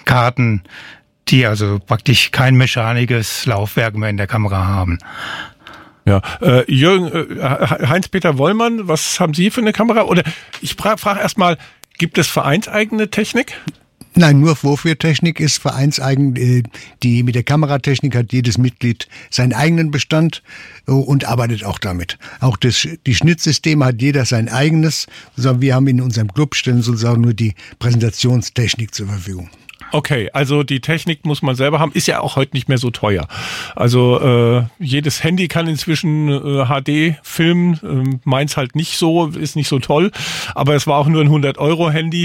Karten, die also praktisch kein mechanisches Laufwerk mehr in der Kamera haben. Ja, Heinz-Peter Wollmann, was haben Sie für eine Kamera? Oder ich frage erstmal, gibt es vereinseigene Technik? Nein, nur Vorführtechnik ist vereinseigen. Die mit der Kameratechnik hat jedes Mitglied seinen eigenen Bestand und arbeitet auch damit. Auch die Schnittsysteme hat jeder sein eigenes. Wir haben in unserem Club stellen sozusagen nur die Präsentationstechnik zur Verfügung. Okay, also die Technik muss man selber haben, ist ja auch heute nicht mehr so teuer. Also jedes Handy kann inzwischen HD filmen, meins halt nicht so, ist nicht so toll, aber es war auch nur ein 100-Euro-Handy.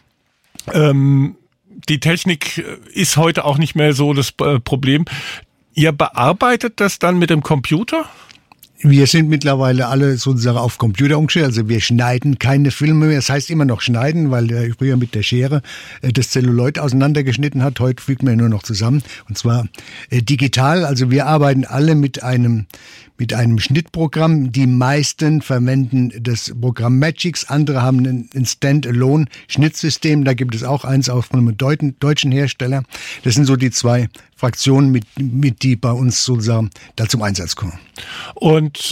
Die Technik ist heute auch nicht mehr so das Problem. Ihr bearbeitet das dann mit dem Computer? Wir sind mittlerweile alle sozusagen auf Computer umgestellt, also wir schneiden keine Filme mehr. Das heißt immer noch schneiden, weil der früher mit der Schere das Zelluloid auseinandergeschnitten hat. Heute fügt man nur noch zusammen und zwar digital. Also wir arbeiten alle mit einem Schnittprogramm. Die meisten verwenden das Programm Magix, andere haben ein Stand-alone-Schnittsystem. Da gibt es auch eins auch von einem deutschen Hersteller. Das sind so die zwei Fraktionen, mit die bei uns sozusagen da zum Einsatz kommen. Und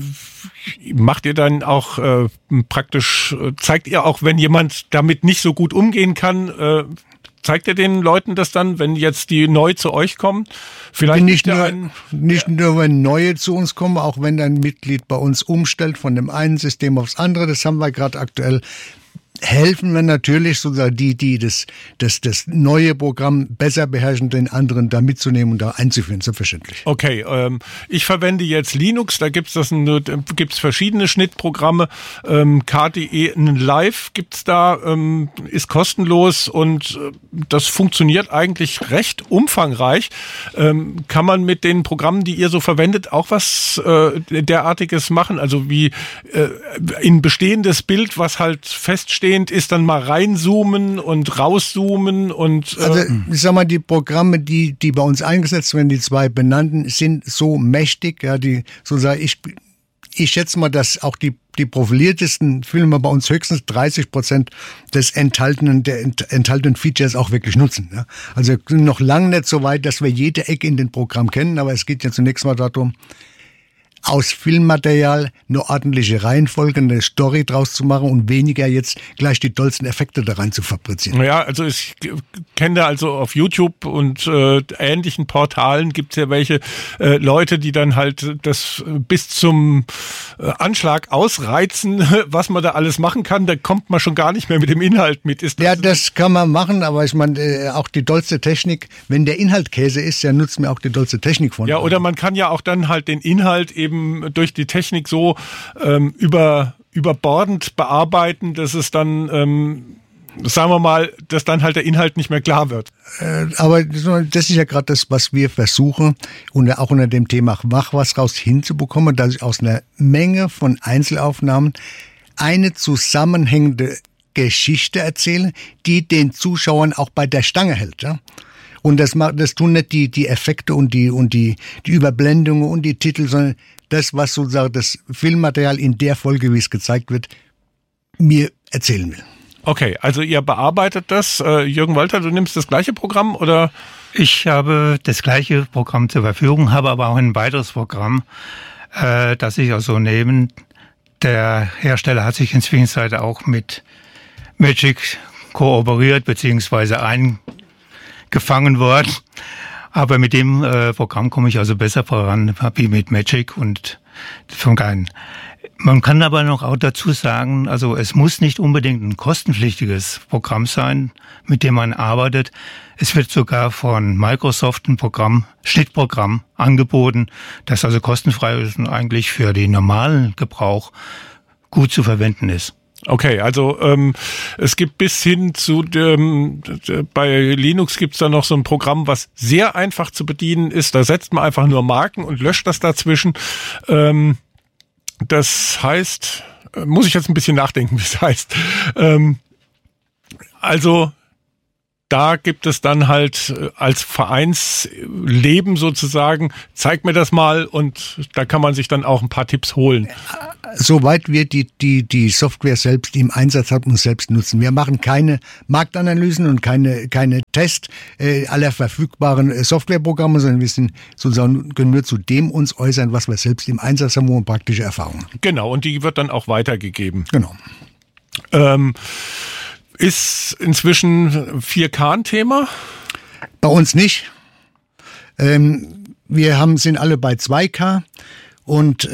macht ihr dann auch praktisch, zeigt ihr auch, wenn jemand damit nicht so gut umgehen kann, zeigt ihr den Leuten das dann, wenn jetzt die neu zu euch kommen? Vielleicht nicht nur, wenn neue zu uns kommen, auch wenn ein Mitglied bei uns umstellt von dem einen System aufs andere. Das haben wir gerade aktuell. Helfen wir natürlich sozusagen die das neue Programm besser beherrschen, den anderen da mitzunehmen und da einzuführen, selbstverständlich. Okay, ich verwende jetzt Linux, da gibt's verschiedene Schnittprogramme. KDE Live gibt's da, ist kostenlos und das funktioniert eigentlich recht umfangreich. Kann man mit den Programmen, die ihr so verwendet, auch was derartiges machen? Also wie in bestehendes Bild, was halt feststeht, ist dann mal reinzoomen und rauszoomen und also ich sag mal, die Programme, die bei uns eingesetzt werden, die zwei benannten, sind so mächtig, ja, die sozusagen ich schätze mal, dass auch die profiliertesten Filme bei uns höchstens 30% der enthaltenen Features auch wirklich nutzen. Ja. Also wir sind noch lange nicht so weit, dass wir jede Ecke in den Programm kennen, aber es geht ja zunächst mal darum, aus Filmmaterial eine ordentliche Reihenfolge, eine Story draus zu machen und weniger jetzt gleich die tollsten Effekte da rein zu fabrizieren. Ja, also ich kenne da also auf YouTube und ähnlichen Portalen gibt's ja welche Leute, die dann halt das bis zum Anschlag ausreizen, was man da alles machen kann. Da kommt man schon gar nicht mehr mit dem Inhalt mit. Das kann man machen, aber ich meine, auch die dollste Technik, wenn der Inhalt Käse ist, ja nutzt mir auch die dollste Technik von. Ja, oder man kann ja auch dann halt den Inhalt eben durch die Technik so überbordend bearbeiten, dass es dann, sagen wir mal, dass dann halt der Inhalt nicht mehr klar wird. Aber das ist ja gerade das, was wir versuchen, und auch unter dem Thema Mach was raus hinzubekommen, dass ich aus einer Menge von Einzelaufnahmen eine zusammenhängende Geschichte erzähle, die den Zuschauern auch bei der Stange hält. Ja? Und das tun nicht die Effekte und die Überblendungen und die Titel, sondern das, was sozusagen das Filmmaterial in der Folge, wie es gezeigt wird, mir erzählen will. Okay, also ihr bearbeitet das. Jürgen Walter, du nimmst das gleiche Programm oder? Ich habe das gleiche Programm zur Verfügung, habe aber auch ein weiteres Programm, das ich also neben. Der Hersteller hat sich inzwischen auch mit Magix kooperiert bzw. eingefangen worden. Aber mit dem Programm komme ich also besser voran wie mit Magix und von keinen. Man kann aber noch auch dazu sagen, also es muss nicht unbedingt ein kostenpflichtiges Programm sein, mit dem man arbeitet. Es wird sogar von Microsoft ein Schnittprogramm angeboten, das also kostenfrei ist und eigentlich für den normalen Gebrauch gut zu verwenden ist. Okay, also es gibt bis hin zu bei Linux gibt's da noch so ein Programm, was sehr einfach zu bedienen ist. Da setzt man einfach nur Marken und löscht das dazwischen. Das heißt, muss ich jetzt ein bisschen nachdenken, wie es heißt. Also da gibt es dann halt als Vereinsleben sozusagen, zeig mir das mal, und da kann man sich dann auch ein paar Tipps holen. Soweit wir die Software selbst im Einsatz haben und selbst nutzen. Wir machen keine Marktanalysen und keine Tests aller verfügbaren Softwareprogramme, sondern wir sind sozusagen, können nur zu dem uns äußern, was wir selbst im Einsatz haben und praktische Erfahrungen. Genau, und die wird dann auch weitergegeben. Genau. Ist inzwischen 4K ein Thema? Bei uns nicht. Wir sind alle bei 2K und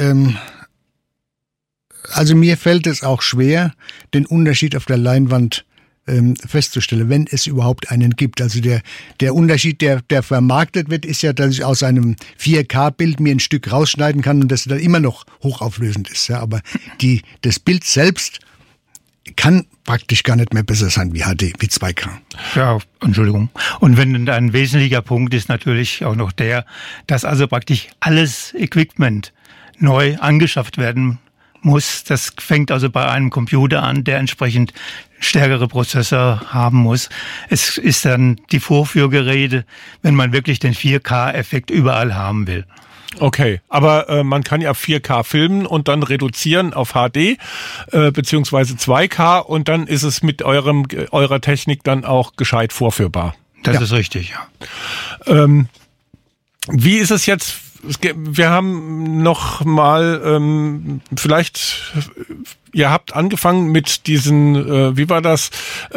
also mir fällt es auch schwer, den Unterschied auf der Leinwand festzustellen, wenn es überhaupt einen gibt. Also der Unterschied, der vermarktet wird, ist ja, dass ich aus einem 4K-Bild mir ein Stück rausschneiden kann und das dann immer noch hochauflösend ist. Ja, aber das Bild selbst kann praktisch gar nicht mehr besser sein wie HD, wie 2K. Ja, Entschuldigung. Und wenn ein wesentlicher Punkt ist natürlich auch noch der, dass also praktisch alles Equipment neu angeschafft werden muss. Das fängt also bei einem Computer an, der entsprechend stärkere Prozessor haben muss. Es ist dann die Vorführgeräte, wenn man wirklich den 4K-Effekt überall haben will. Okay, aber man kann ja 4K filmen und dann reduzieren auf HD beziehungsweise 2K und dann ist es mit eurer Technik dann auch gescheit vorführbar. Das ist richtig, ja. Wie ist es jetzt? Wir haben noch mal vielleicht, ihr habt angefangen mit diesen, wie war das,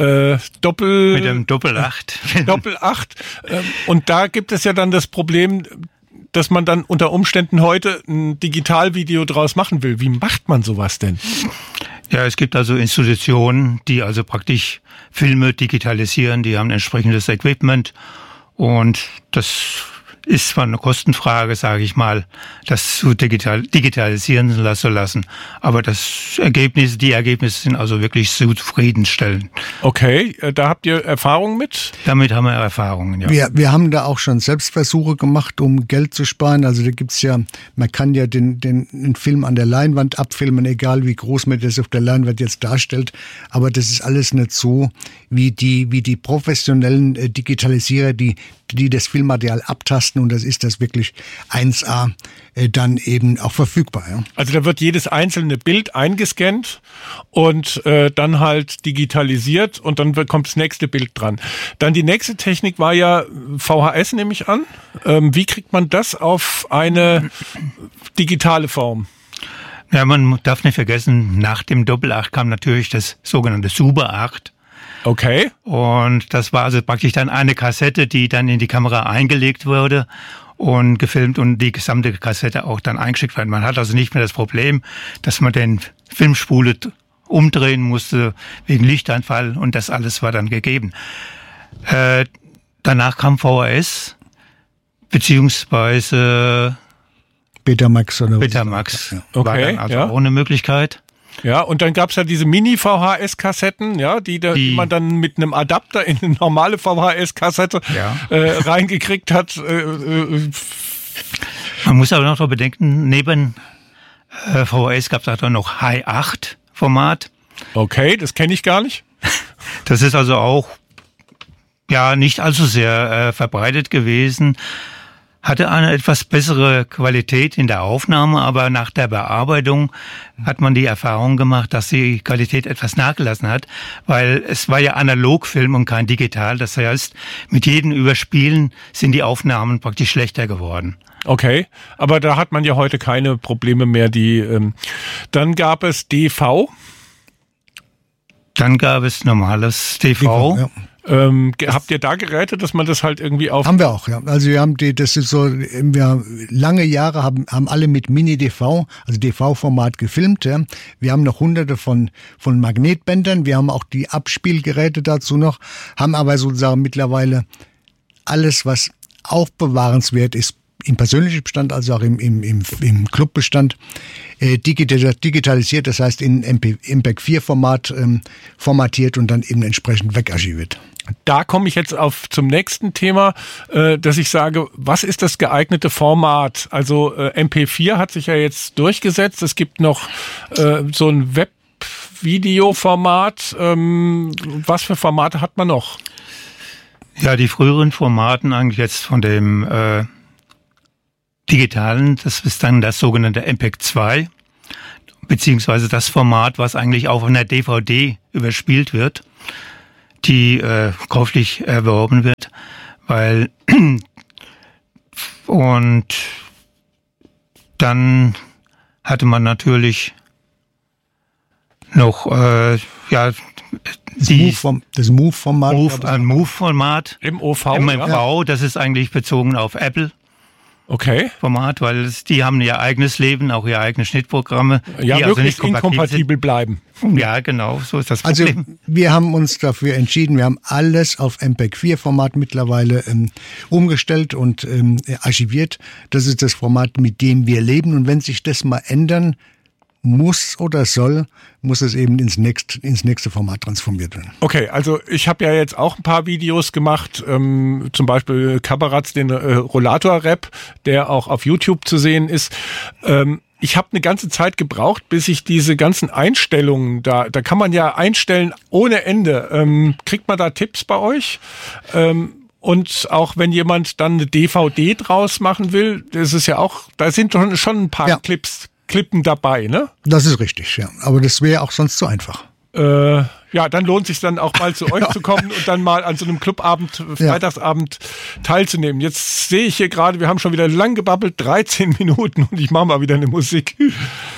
mit dem Doppel-8. Doppel-8 und da gibt es ja dann das Problem, dass man dann unter Umständen heute ein Digitalvideo draus machen will. Wie macht man sowas denn? Ja, es gibt also Institutionen, die also praktisch Filme digitalisieren, die haben entsprechendes Equipment und das ist zwar eine Kostenfrage, sage ich mal, das zu digitalisieren zu lassen, aber die Ergebnisse sind also wirklich zufriedenstellend. Okay, da habt ihr Erfahrung mit? Damit haben wir Erfahrungen, ja. Wir haben da auch schon Selbstversuche gemacht, um Geld zu sparen. Also da gibt's ja, man kann ja den Film an der Leinwand abfilmen, egal wie groß man das auf der Leinwand jetzt darstellt. Aber das ist alles nicht so, wie die professionellen Digitalisierer, die das Filmmaterial abtasten, und das ist das wirklich 1A dann eben auch verfügbar. Ja. Also da wird jedes einzelne Bild eingescannt und dann halt digitalisiert und dann kommt das nächste Bild dran. Dann die nächste Technik war ja VHS, nehme ich an. Wie kriegt man das auf eine digitale Form? Ja, man darf nicht vergessen, nach dem Doppel-8 kam natürlich das sogenannte Super 8. Okay. Und das war also praktisch dann eine Kassette, die dann in die Kamera eingelegt wurde und gefilmt und die gesamte Kassette auch dann eingeschickt wurde. Man hat also nicht mehr das Problem, dass man den Filmspule umdrehen musste wegen Lichteinfall und das alles war dann gegeben. Danach kam VHS, beziehungsweise Betamax oder Betamax. Ja. Okay, war dann also auch eine Möglichkeit. Ja, und dann gab's ja diese Mini-VHS-Kassetten, ja, die man dann mit einem Adapter in eine normale VHS-Kassette reingekriegt hat. Man muss aber noch bedenken, neben VHS gab's auch noch Hi8-Format. Okay, das kenne ich gar nicht. Das ist also auch nicht allzu sehr verbreitet gewesen. Hatte eine etwas bessere Qualität in der Aufnahme, aber nach der Bearbeitung hat man die Erfahrung gemacht, dass die Qualität etwas nachgelassen hat, weil es war ja Analogfilm und kein digital. Das heißt, mit jedem Überspielen sind die Aufnahmen praktisch schlechter geworden. Okay, aber da hat man ja heute keine Probleme mehr. Dann gab es DV. Dann gab es normales TV. Ja. Habt ihr da Geräte, dass man das halt irgendwie auf... Haben wir auch, ja. Also wir haben das ist so, lange Jahre haben alle mit Mini-DV, also DV-Format gefilmt, ja. Wir haben noch hunderte von Magnetbändern, wir haben auch die Abspielgeräte dazu noch, haben aber sozusagen mittlerweile alles, was aufbewahrenswert ist, im persönlichen Bestand, also auch im Clubbestand, digitalisiert, das heißt in MPEG-4-Format formatiert und dann eben entsprechend wegarchiviert. Da komme ich jetzt zum nächsten Thema, dass ich sage, was ist das geeignete Format? Also MP4 hat sich ja jetzt durchgesetzt. Es gibt noch so ein Webvideoformat. Was für Formate hat man noch? Ja, die früheren Formaten eigentlich jetzt von dem digitalen, das ist dann das sogenannte MPEG 2, beziehungsweise das Format, was eigentlich auch von der DVD überspielt wird, die käuflich erworben wird, weil und dann hatte man natürlich noch das Move-Format. Move-Format. Im OV. Im MV, das ist eigentlich bezogen auf Apple. Okay. Format, weil die haben ihr eigenes Leben, auch ihre eigenen Schnittprogramme. Ja, die wirklich also nicht inkompatibel bleiben. Ja, genau, so ist das Problem. Also wir haben uns dafür entschieden, wir haben alles auf MPEG-4-Format mittlerweile umgestellt und archiviert. Das ist das Format, mit dem wir leben. Und wenn sich das mal ändern muss oder soll, muss es eben ins nächste Format transformiert werden. Okay, also ich habe ja jetzt auch ein paar Videos gemacht, zum Beispiel Kabaratz, den Rollator-Rap, der auch auf YouTube zu sehen ist. Ich habe eine ganze Zeit gebraucht, bis ich diese ganzen Einstellungen, da kann man ja einstellen ohne Ende. Kriegt man da Tipps bei euch? Und auch wenn jemand dann eine DVD draus machen will, das ist ja auch, da sind schon ein paar Klippen dabei, ne? Das ist richtig, ja. Aber das wäre auch sonst zu einfach. Ja, dann lohnt sich dann auch mal zu euch zu kommen und dann mal an so einem Clubabend, Freitagsabend teilzunehmen. Jetzt sehe ich hier gerade, wir haben schon wieder lang gebabbelt, 13 Minuten und ich mache mal wieder eine Musik.